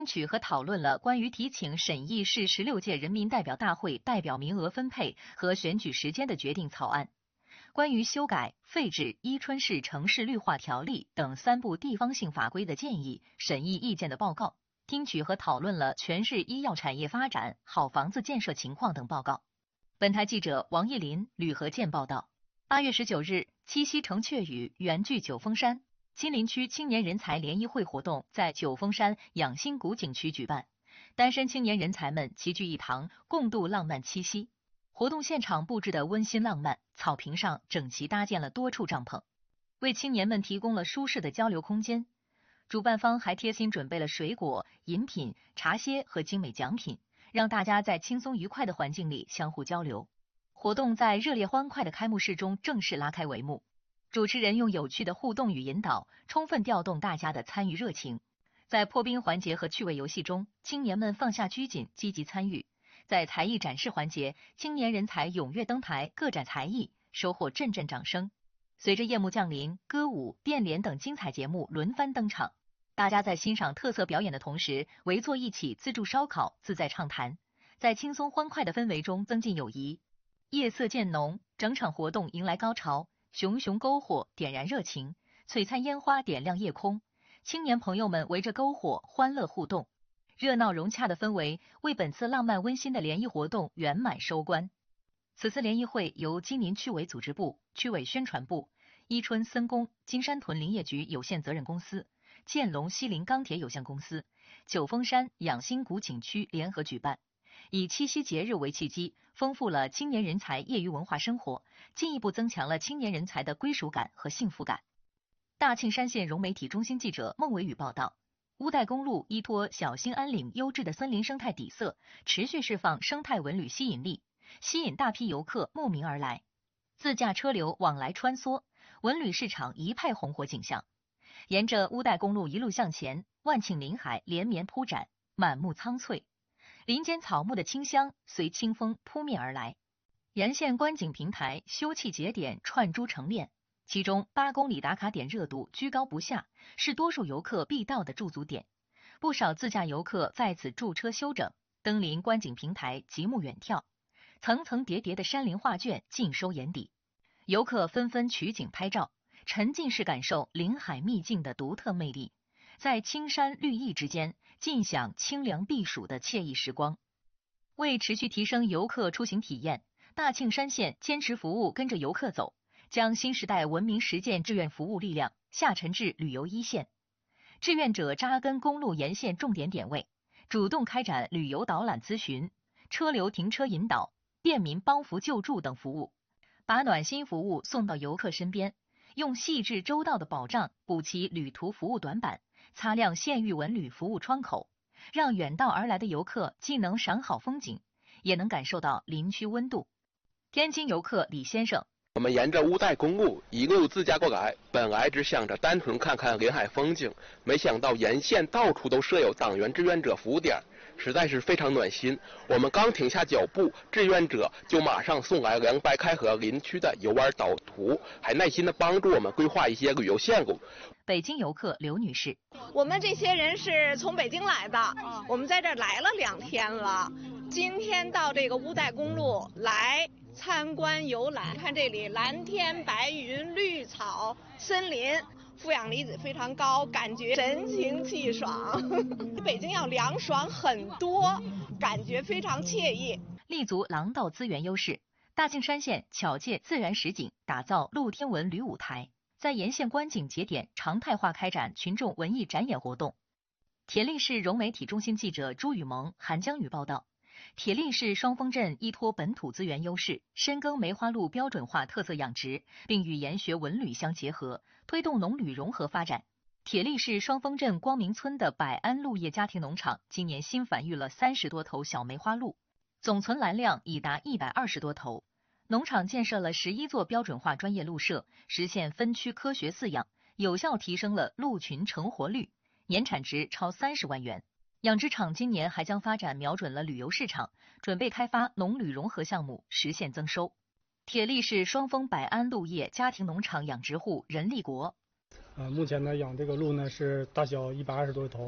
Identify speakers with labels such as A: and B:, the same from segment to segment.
A: 取和讨论了关于提请审议市16届人民代表大会代表名额分配和选举时间的决定草案，关于修改、废止伊春市城市绿化条例等3部地方性法规的建议审议意见的报告，听取和讨论了全市医药产业发展、好房子建设情况等报告。本台记者王艺林、吕和健报道。8月19日，七夕乘雀羽远距九峰山。金陵区青年人才联谊会活动在九峰山养心谷景区举办，单身青年人才们齐聚一堂，共度浪漫七夕。活动现场布置的温馨浪漫，草坪上整齐搭建了多处帐篷，为青年们提供了舒适的交流空间。主办方还贴心准备了水果、饮品、茶歇和精美奖品，让大家在轻松愉快的环境里相互交流。活动在热烈欢快的开幕式中正式拉开帷幕。主持人用有趣的互动与引导，充分调动大家的参与热情。在破冰环节和趣味游戏中，青年们放下拘谨，积极参与。在才艺展示环节，青年人才踊跃登台，各展才艺，收获阵阵掌声。随着夜幕降临，歌舞、变脸等精彩节目轮番登场。大家在欣赏特色表演的同时，围坐一起自助烧烤，自在畅谈，在轻松欢快的氛围中增进友谊。夜色渐浓，整场活动迎来高潮。熊熊篝火点燃热情，璀璨烟花点亮夜空，青年朋友们围着篝火欢乐互动，热闹融洽的氛围为本次浪漫温馨的联谊活动圆满收官。此次联谊会由金陵区委组织部、区委宣传部、伊春森工、金山屯林业局有限责任公司、建龙西林钢铁有限公司、九峰山养心谷景区联合举办，以七夕节日为契机，丰富了青年人才业余文化生活，进一步增强了青年人才的归属感和幸福感。大庆山县融媒体中心记者孟伟宇报道，乌代公路依托小兴安岭优质的森林生态底色，持续释放生态文旅吸引力，吸引大批游客慕名而来，自驾车流往来穿梭，文旅市场一派红火景象。沿着乌代公路一路向前，万顷林海连绵铺展，满目苍翠，林间草木的清香随清风扑面而来。沿线观景平台休憩节点串珠成链，其中8公里打卡点热度居高不下，是多数游客必到的驻足点。不少自驾游客在此驻车休整，登临观景平台极目远眺，层层叠叠的山林画卷尽收眼底。游客纷纷取景拍照，沉浸式感受林海秘境的独特魅力，在青山绿意之间尽享清凉避暑的惬意时光。为持续提升游客出行体验，大庆山县坚持服务跟着游客走，将新时代文明实践志愿服务力量下沉至旅游一线。志愿者扎根公路沿线重点点位，主动开展旅游导览咨询、车流停车引导、便民帮扶救助等服务，把暖心服务送到游客身边，用细致周到的保障补齐旅途服务短板，擦亮县域文旅服务窗口，让远道而来的游客既能赏好风景，也能感受到林区温度。天津游客李先生，
B: 我们沿着乌代公路一路自驾过来，本来只想着单纯看看林海风景，没想到沿线到处都设有党员志愿者服务点，实在是非常暖心。我们刚停下脚步，志愿者就马上送来凉白开河林区的游玩导图，还耐心的帮助我们规划一些旅游线路。
A: 北京游客刘女士，
C: 我们这些人是从北京来的，我们在这儿来了2天了，今天到这个乌代公路来参观游览，看这里蓝天白云、绿草、森林，负氧离子非常高，感觉神清气爽。比北京要凉爽很多，感觉非常惬意。
A: 立足廊道资源优势，大庆山县巧借自然实景，打造露天文旅舞台，在沿线观景节点常态化开展群众文艺展演活动。铁力市融媒体中心记者朱雨萌、韩江宇报道，铁力市双峰镇依托本土资源优势，深耕梅花鹿标准化特色养殖，并与研学文旅相结合，推动农旅融合发展。铁力市双峰镇光明村的百安鹿业家庭农场今年新繁育了30多头小梅花鹿，总存栏量已达120多头。农场建设了11座标准化专业鹿舍，实现分区科学饲养，有效提升了鹿群成活率，年产值超30万元。养殖场今年还将发展瞄准了旅游市场，准备开发农旅融合项目，实现增收。铁力市双峰百安鹿业家庭农场养殖户任立国，
D: 目前呢养这个鹿呢是大小120多头，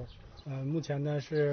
D: 目前呢是